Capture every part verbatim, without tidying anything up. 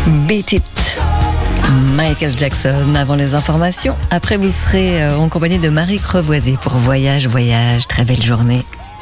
Beat It. Michael Jackson avant les informations. Après, vous serez en compagnie de Marie Crevoisier pour Voyage, Voyage. Très belle journée.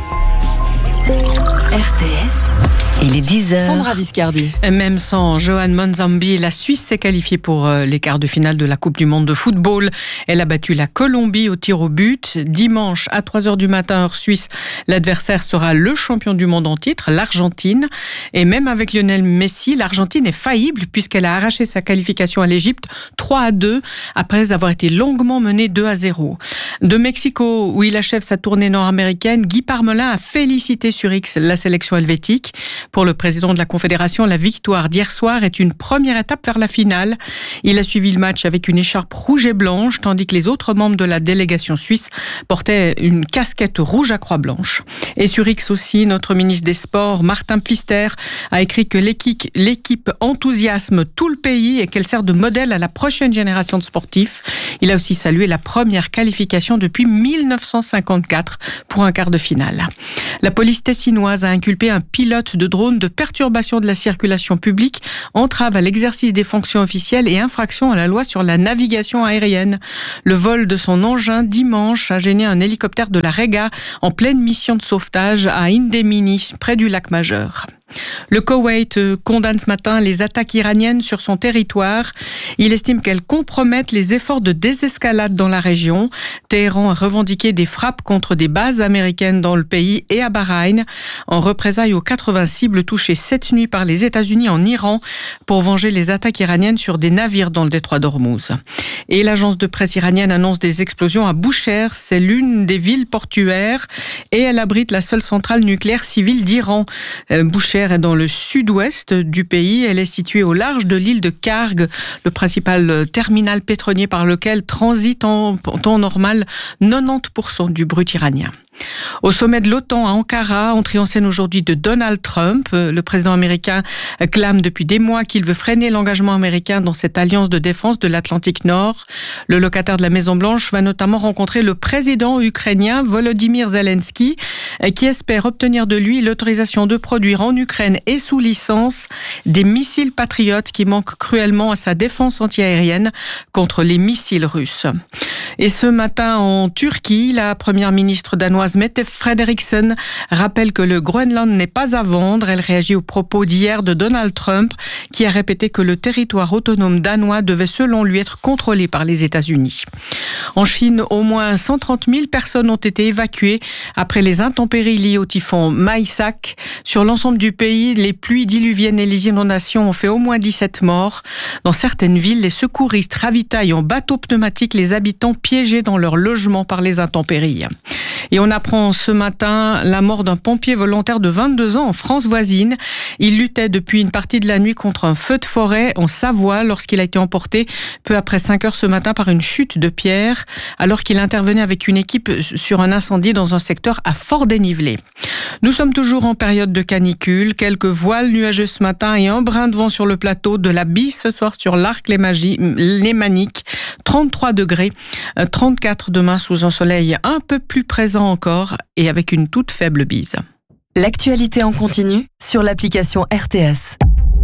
R T S. Il est dix heures. Sandra Viscardi. Même sans Johan Monzambi, la Suisse s'est qualifiée pour les quarts de finale de la Coupe du Monde de football. Elle a battu la Colombie au tir au but. Dimanche, à trois heures du matin, heure suisse, l'adversaire sera le champion du monde en titre, l'Argentine. Et même avec Lionel Messi, l'Argentine est faillible puisqu'elle a arraché sa qualification à l'Égypte trois à deux après avoir été longuement menée deux à zéro. De Mexico, où il achève sa tournée nord-américaine, Guy Parmelin a félicité sur X la sélection helvétique. Pour le président de la Confédération, la victoire d'hier soir est une première étape vers la finale. Il a suivi le match avec une écharpe rouge et blanche, tandis que les autres membres de la délégation suisse portaient une casquette rouge à croix blanche. Et sur X aussi, notre ministre des Sports, Martin Pfister, a écrit que l'équipe, l'équipe enthousiasme tout le pays et qu'elle sert de modèle à la prochaine génération de sportifs. Il a aussi salué la première qualification depuis mille neuf cent cinquante-quatre pour un quart de finale. La police tessinoise a inculpé un pilote de drone de perturbation de la circulation publique, entrave à l'exercice des fonctions officielles et infraction à la loi sur la navigation aérienne. Le vol de son engin dimanche a gêné un hélicoptère de la Rega en pleine mission de sauvetage à Indemini, près du lac Majeur. Le Koweït condamne ce matin les attaques iraniennes sur son territoire. Il estime qu'elles compromettent les efforts de désescalade dans la région. Téhéran a revendiqué des frappes contre des bases américaines dans le pays et à Bahreïn, en représailles aux quatre-vingts cibles touchées cette nuit par les États-Unis en Iran pour venger les attaques iraniennes sur des navires dans le détroit d'Ormuz. Et l'agence de presse iranienne annonce des explosions à Boucher. C'est l'une des villes portuaires et elle abrite la seule centrale nucléaire civile d'Iran. Boucher est dans le sud-ouest du pays. Elle est située au large de l'île de Karg, le principal terminal pétrolier par lequel transite en temps normal quatre-vingt-dix pour cent du brut iranien. Au sommet de l'OTAN à Ankara, entrée en scène aujourd'hui de Donald Trump, le président américain clame depuis des mois qu'il veut freiner l'engagement américain dans cette alliance de défense de l'Atlantique Nord. Le locataire de la Maison-Blanche va notamment rencontrer le président ukrainien Volodymyr Zelensky, qui espère obtenir de lui l'autorisation de produire en Ukraine et sous licence des missiles patriotes qui manquent cruellement à sa défense antiaérienne contre les missiles russes. Et ce matin en Turquie, la première ministre danoise Mette Frederiksen rappelle que le Groenland n'est pas à vendre. Elle réagit aux propos d'hier de Donald Trump qui a répété que le territoire autonome danois devait selon lui être contrôlé par les États-Unis. En Chine, au moins cent trente mille personnes ont été évacuées après les intempéries liées au typhon Maisak. Sur l'ensemble du pays, les pluies diluviennes et les inondations ont fait au moins dix-sept morts. Dans certaines villes, les secouristes ravitaillent en bateaux pneumatiques les habitants piégés dans leur logement par les intempéries. Et on apprend ce matin la mort d'un pompier volontaire de vingt-deux ans en France voisine. Il luttait depuis une partie de la nuit contre un feu de forêt en Savoie lorsqu'il a été emporté peu après cinq heures ce matin par une chute de pierre alors qu'il intervenait avec une équipe sur un incendie dans un secteur à fort dénivelé. Nous sommes toujours en période de canicule, quelques voiles nuageux ce matin et un brin de vent sur le plateau, de la bise ce soir sur l'arc lémanique, trente-trois degrés, trente-quatre demain sous un soleil un peu plus présent encore et avec une toute faible bise. L'actualité en continu sur l'application R T S.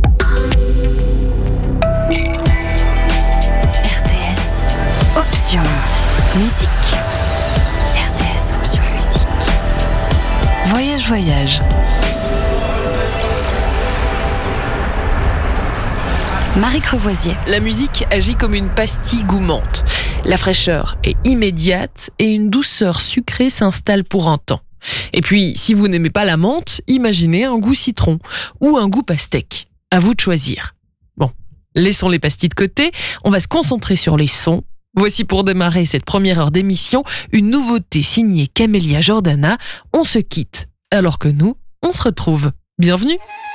R T S, option musique. R T S, option musique. Voyage, voyage. Marie Crevoisier. La musique agit comme une pastille gourmande. La fraîcheur est immédiate et une douceur sucrée s'installe pour un temps. Et puis, si vous n'aimez pas la menthe, imaginez un goût citron ou un goût pastèque. À vous de choisir. Bon, laissons les pastilles de côté, on va se concentrer sur les sons. Voici pour démarrer cette première heure d'émission une nouveauté signée Camélia Jordana. On se quitte, alors que nous, on se retrouve. Bienvenue!